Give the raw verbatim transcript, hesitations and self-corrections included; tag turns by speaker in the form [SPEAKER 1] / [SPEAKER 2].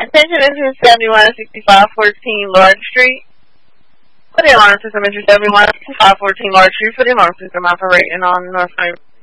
[SPEAKER 1] Attention, this is seventy-one sixty-five fourteen Lord Street. For the alarm system, enter seventy-one sixty-five fourteen Lord Street for the alarm system operating on North Miami.